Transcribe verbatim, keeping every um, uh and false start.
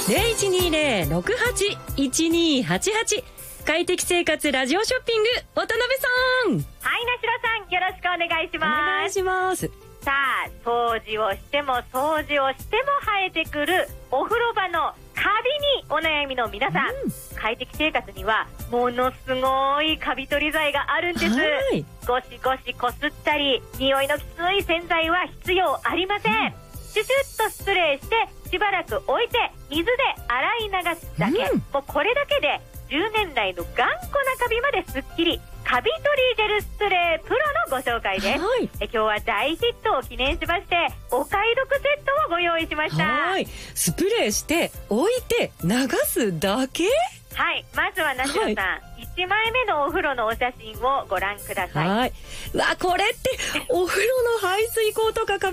ゼロいちにゼロ ろくはち いちにはちはち。快適生活ラジオショッピング、渡辺さん。 はい、なしろさん、よろしくお願いします。 お願いします。 さあ、掃除をしても掃除をしても生えてくるお風呂場のカビにお悩みの皆さん、うん、快適生活にはものすごいカビ取り剤があるんです。ゴシゴシこすったり匂いのきつい洗剤は必要ありません、うん、シュシュッとスプレーしてしばらく置いて水で洗い流すだけ、うん、もうこれだけでじゅうねん来の頑固なカビまですっきり。カビ取りジェルスプレープロのご紹介です、はい、え今日は大ヒットを記念しましてお買い得セットをご用意しました。 はい、スプレーして置いて流すだけ。 はい、まずはなしろさん、はい、いちまいめのお風呂のお写真をご覧ください。 はい、うわ、これってお風呂の排水口とか